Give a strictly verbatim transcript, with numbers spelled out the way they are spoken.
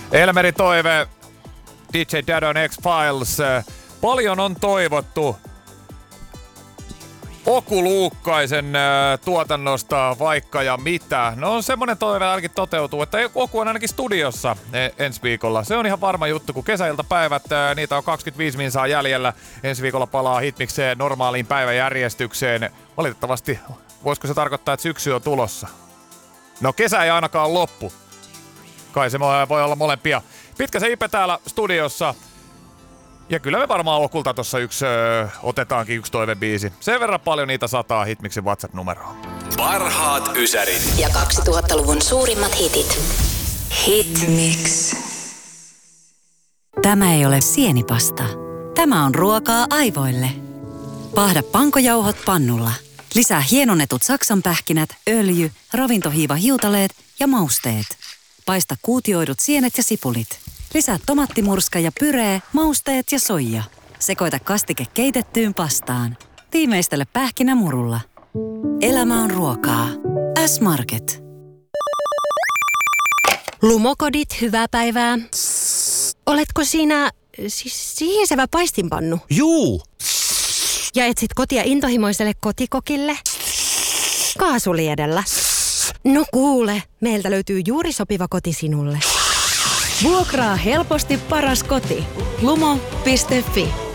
Elmeri toive, D J Dadon X-Files. Paljon on toivottu Oku Luukkaisen tuotannosta vaikka ja mitä. No semmonen toive ainakin toteutuu, että Oku on ainakin studiossa ensi viikolla. Se on ihan varma juttu, kun kesäiltapäivät, niitä on kaksikymmentäviisi minsaa jäljellä. Ensi viikolla palaa Hitmikseen normaaliin päiväjärjestykseen. Valitettavasti, voisiko se tarkoittaa, että syksy on tulossa? No kesä ei ainakaan loppu. Kai se voi olla molempia. Pitkä se Ipe täällä studiossa. Ja kyllä me varmaan Okulta tossa yksi öö, otetaankin yksi toivebiisi. Sen verran paljon niitä sataa Hitmixin WhatsApp-numeroon. Parhaat ysärit. Ja kaksituhattaluvun suurimmat hitit. Hitmix. Tämä ei ole sienipasta. Tämä on ruokaa aivoille. Paahda pankojauhot pannulla. Lisää hienonnetut saksanpähkinät, öljy, ravintohiiva hiutaleet ja mausteet. Paista kuutioidut sienet ja sipulit. Lisää tomattimurska ja pyree, mausteet ja soija. Sekoita kastike keitettyyn pastaan. Tiimeistele pähkinämurulla. Elämä on ruokaa. S-Market. Lumokodit, hyvää päivää. Oletko sinä siis sihisevä paistinpannu? Juu. Ja etsit kotia intohimoiselle kotikokille? Kaasuliedellä. No kuule, meiltä löytyy juuri sopiva koti sinulle. Vuokraa helposti paras koti. lumo piste fi